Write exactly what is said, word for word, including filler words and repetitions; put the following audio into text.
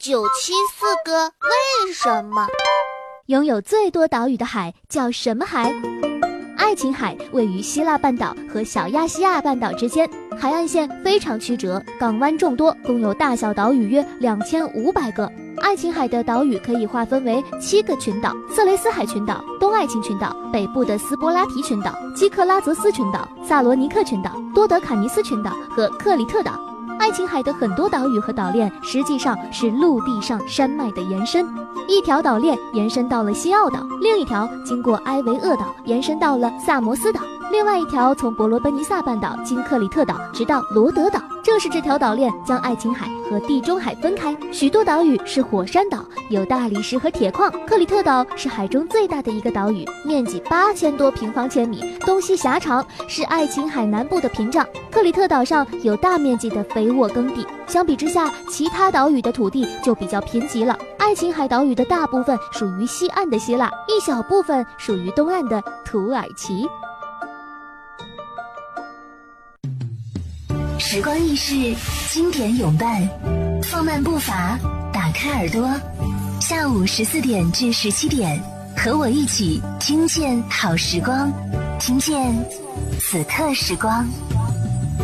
九七四个为什么？ 拥有最多岛屿的海叫什么海？爱琴海位于希腊半岛和小亚细亚半岛之间，海岸线非常曲折，港湾众多，共有大小岛屿约两千五百个。爱琴海的岛屿可以划分为七个群岛：色雷斯海群岛、东爱琴群岛、北部的斯波拉提群岛、基克拉泽斯群岛、萨罗尼克群岛、多德卡尼斯群岛和克里特岛。爱琴海的很多岛屿和岛链实际上是陆地上山脉的延伸，一条岛链延伸到了西奥岛，另一条经过埃维厄岛延伸到了萨摩斯岛，另外一条从伯罗奔尼撒半岛经克里特岛直到罗德岛。正是这条岛链将爱琴海和地中海分开，许多岛屿是火山岛，有大理石和铁矿。克里特岛是海中最大的一个岛屿，面积八千多平方千米，东西狭长，是爱琴海南部的屏障。克里特岛上有大面积的肥沃耕地，相比之下，其他岛屿的土地就比较贫瘠了。爱琴海岛屿的大部分属于西岸的希腊，一小部分属于东岸的土耳其。 时光易逝，经典永伴，放慢步伐，打开耳朵，下午十四点至十七点，和我一起听见好时光，听见此刻时光。